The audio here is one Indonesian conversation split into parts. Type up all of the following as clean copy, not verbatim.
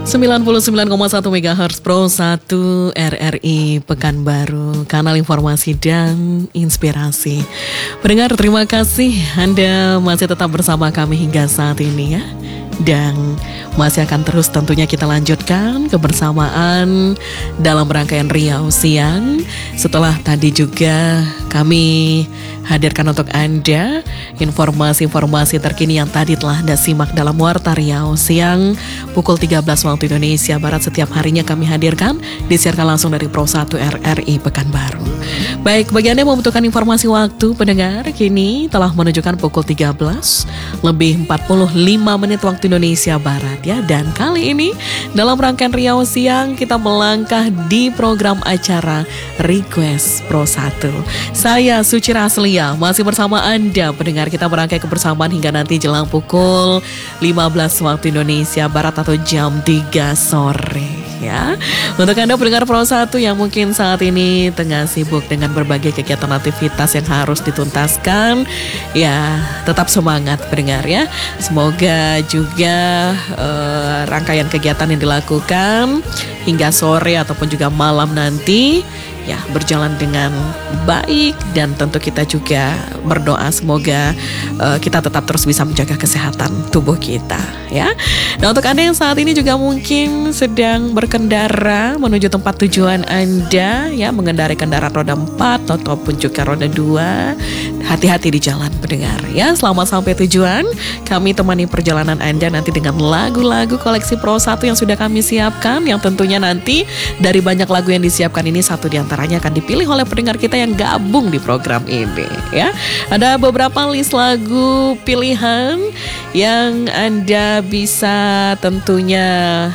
99,1 MHz Pro 1 RRI Pekanbaru, kanal informasi dan inspirasi. Pendengar, terima kasih Anda masih tetap bersama kami hingga saat ini ya. Dan masih akan terus tentunya kita lanjutkan kebersamaan dalam rangkaian Riau Siang. Setelah tadi juga kami hadirkan untuk Anda informasi-informasi terkini yang tadi telah Anda simak dalam Warta Riau Siang pukul 13 waktu Indonesia Barat. Setiap harinya kami hadirkan, disiarkan langsung dari Pro 1 RRI Pekanbaru. Baik, bagi Anda yang membutuhkan informasi waktu, pendengar, kini telah menunjukkan pukul 13 lebih 45 menit waktu Indonesia Barat ya. Dan kali ini dalam rangkaian Riau Siang kita melangkah di program acara Request Pro 1. Saya Suci Raslia masih bersama Anda pendengar. Kita merangkai kebersamaan hingga nanti jelang pukul 15 waktu Indonesia Barat atau jam 3 sore ya. Untuk Anda pendengar Pro 1 yang mungkin saat ini tengah sibuk dengan berbagai kegiatan aktivitas yang harus dituntaskan, ya tetap semangat pendengar ya. Semoga juga rangkaian kegiatan yang dilakukan hingga sore ataupun juga malam nanti ya berjalan dengan baik, dan tentu kita juga berdoa semoga kita tetap terus bisa menjaga kesehatan tubuh kita ya. Nah, untuk Anda yang saat ini juga mungkin sedang berkendara menuju tempat tujuan Anda ya, mengendarai kendaraan roda 4 ataupun juga roda 2, hati-hati di jalan pendengar ya. Selamat sampai tujuan. Kami temani perjalanan Anda nanti dengan lagu-lagu koleksi Pro 1 yang sudah kami siapkan, yang tentunya nanti dari banyak lagu yang disiapkan ini satu diantaranya akan dipilih oleh pendengar kita yang gabung di program ini ya. Ada beberapa list lagu pilihan yang Anda bisa tentunya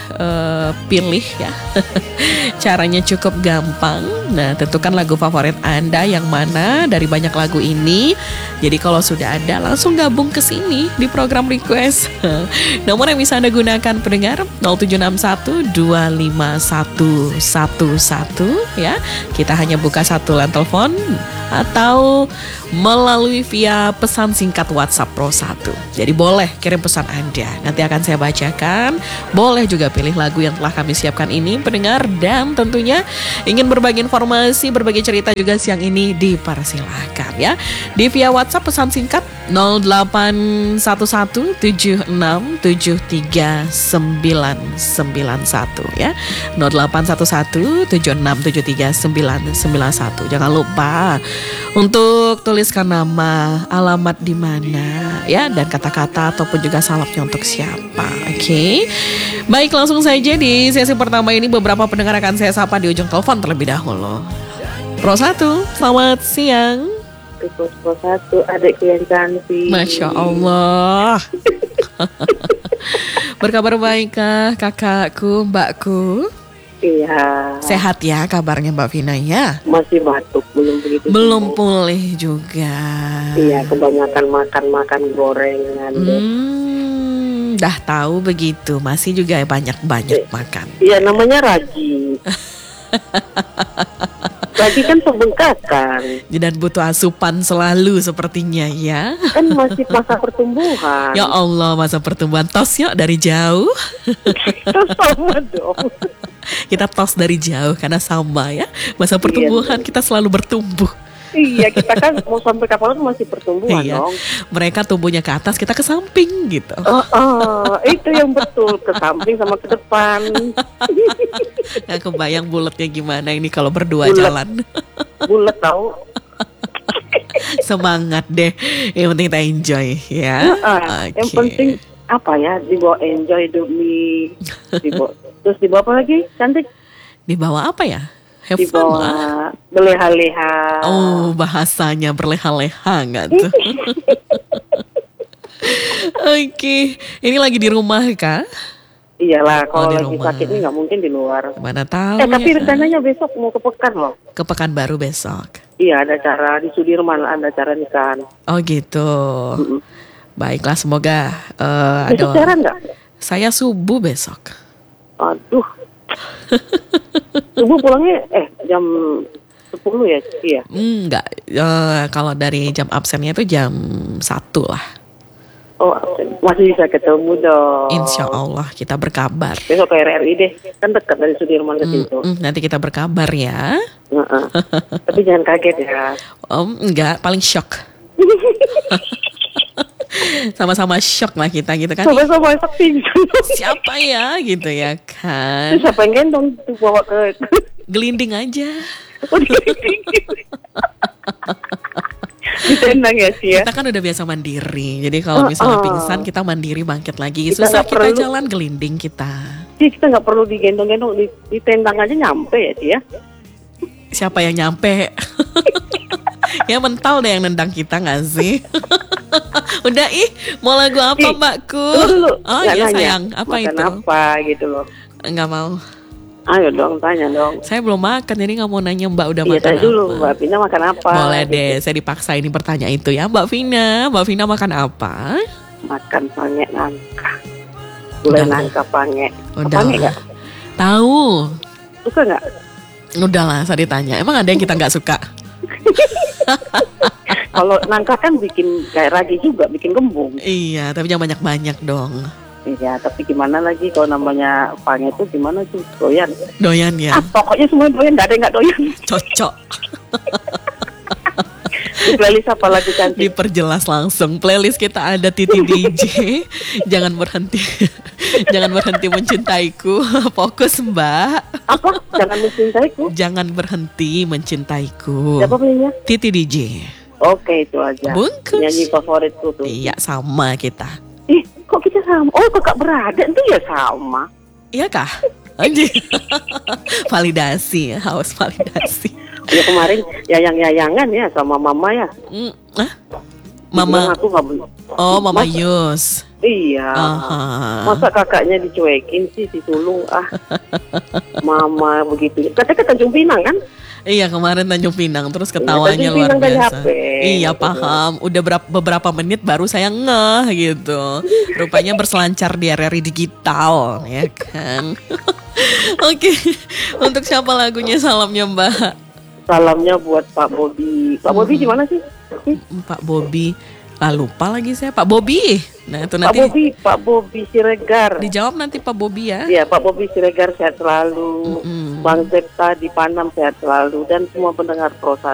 pilih ya. Caranya cukup gampang. Nah, tentukan lagu favorit Anda yang mana dari banyak lagu ini. Jadi kalau sudah ada langsung gabung ke sini di program Request. Nomor yang bisa Anda gunakan pendengar 0761 25111 ya. Kita hanya buka satu line telepon atau melalui via pesan singkat WhatsApp Pro 1. Jadi boleh kirim pesan Anda, nanti akan saya bacakan. Boleh juga pilih lagu yang telah kami siapkan ini pendengar, dan tentunya ingin berbagi informasi, berbagi cerita juga siang ini dipersilahkan ya. Di via WhatsApp pesan singkat 0811737391 ya. 0811767391. Jangan lupa untuk tuliskan nama, alamat di mana ya, dan kata-kata ataupun juga salapnya untuk siapa. Oke. Baik, langsung saja di sesi pertama ini beberapa pendengar akan saya sapa di ujung telepon terlebih dahulu. Pro 1, selamat siang. Pro 1, adikku yang cantik. Masya Allah. Berkabar baikkah kakakku, mbakku? Iya. Sehat ya kabarnya Mbak Vina ya? Masih batuk, belum begitu. Belum pulih juga. Iya, kebanyakan makan gorengan. Dah tahu begitu, masih juga banyak-banyak makan. Iya, namanya ragi. Ragi kan pembengkakan. Dan butuh asupan selalu sepertinya ya. Kan masih masa pertumbuhan. Ya Allah, masa pertumbuhan. Tos yuk dari jauh. Terus sama dong. Kita tos dari jauh karena sama ya. Masa pertumbuhan kita selalu bertumbuh. Iya, kita kan mau sampai kapan masih pertumbuhan dong. Mereka tumbuhnya ke atas, kita ke samping gitu. Itu yang betul, ke samping sama ke depan. Nggak kebayang bulatnya gimana ini kalau berdua jalan. Bulat tahu. Semangat deh, yang penting kita enjoy ya. Okay. Yang penting apa ya, dibawa enjoy demi terus dibawa apa lagi cantik? Dibawa apa ya? Have fun lah. Berleha-leha. Oh, bahasanya berleha-leha nggak tuh? Oke, ini lagi di rumah kah? Iyalah, kalau lagi rumah. sakit ini nggak mungkin di luar. Mana tahu. Tapi rencananya besok mau ke Pekan loh. Ke Pekanbaru besok. Iya, ada acara di Sudirman, ada acara nikahan. Oh gitu. Baiklah, semoga besok siaran nggak? Saya subuh besok. Aduh. Subuh pulangnya jam 10 ya? Iya. Enggak, kalau dari jam absennya itu jam 1 lah. Oh, masih bisa ketemu dong. Insya Allah kita berkabar. Besok ke RRI deh, kan dekat dari Sudirman ke situ. Nanti kita berkabar ya. Tapi jangan kaget ya. Enggak, paling shock. Sama-sama shock lah kita gitu kan. Sama-sama sakti. Siapa ya gitu ya kan. Siapa yang gendong tuh bawa ke gelinding aja. Ditendang ya sih ya. Kita kan udah biasa mandiri. Jadi kalau misalnya pingsan kita mandiri bangkit lagi. Susah kita jalan gelinding kita. Kita nggak perlu digendong-gendong, ditendang aja nyampe ya sih ya. Siapa yang nyampe? Ya mental deh yang nendang kita nggak sih? Udah mau lagu apa mbakku? Dulu. Oh iya sayang, apa makan itu? apa gitu loh. Nggak mau. Ayo dong, tanya dong. Saya belum makan, jadi nggak mau nanya Mbak udah Iya, makan apa. dulu Mbak Vina makan apa? Boleh gitu. deh, saya dipaksa ini bertanya itu ya Mbak Vina makan apa? Makan pange nangka. Gulai nangka pange. Udah. Pange nggak? Tahu. Suka nggak? Udahlah, saya ditanya. Emang ada yang kita nggak suka? Kalau nangka kan bikin kayak ragi juga, bikin gembung. Iya, tapi jangan banyak-banyak dong. Iya, tapi gimana lagi kalau namanya pange itu gimana sih? Doyan. Doyan ya? Pokoknya semua doyan, nggak ada yang nggak doyan. Cocok. Di playlist apa lagi cantik? Diperjelas langsung. Playlist kita ada Titi DJ. Jangan berhenti. Jangan berhenti mencintaiku. Fokus Mbak. Apa? Jangan mencintaiku. Jangan berhenti mencintaiku. Siapa punya? Titi DJ. Oke, itu aja. Bungkus. Nyanyi favoritku tuh. Iya, sama kita. Kok kita sama? Oh, kakak beradik itu ya sama. Iya kah? Anjir. Validasi, haus validasi. Ya kemarin yayang-yayangan ya sama mama ya. Mama. Aku nggak boleh. Oh, Mama Yus. Iya. Masa kakaknya dicuekin sih, si sulung Mama begitu. Katanya ke Tanjung Pinang kan? Iya, kemarin Tanjung Pinang, terus ketawanya luar biasa. Iya, paham. Udah beberapa menit baru saya ngeh gitu. Rupanya berselancar di RRI digital, ya kan? Oke. Untuk siapa lagunya salamnya Mbak? Salamnya buat Pak Bobi. Pak Bobi di mana sih? Pak Bobi. Lupa lagi saya, Pak Bobi. Nah, itu nanti Pak Bobi Siregar. dijawab nanti Pak Bobi ya. Iya, Pak Bobi Siregar sehat selalu. Bang Zepta di Panam sehat selalu dan semua pendengar Pro